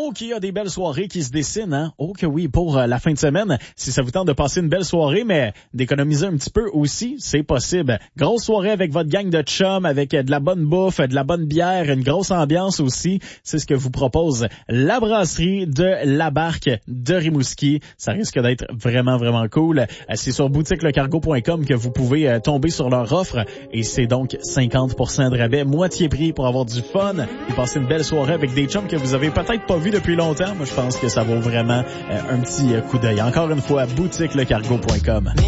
Oh, qu'il y a des belles soirées qui se dessinent, hein? Oh que oui, pour la fin de semaine. Si ça vous tente de passer une belle soirée, mais d'économiser un petit peu aussi, c'est possible. Grosse soirée avec votre gang de chums, avec de la bonne bouffe, de la bonne bière, une grosse ambiance aussi. C'est ce que vous propose la brasserie de la Barque de Rimouski. Ça risque d'être vraiment, vraiment cool. C'est sur boutiquelecargo.com que vous pouvez tomber sur leur offre et c'est donc 50% de rabais, moitié prix pour avoir du fun et passer une belle soirée avec des chums que vous avez peut-être pas vus depuis longtemps. Moi, je pense que ça vaut vraiment un petit coup d'œil. Encore une fois, boutiquelecargo.com.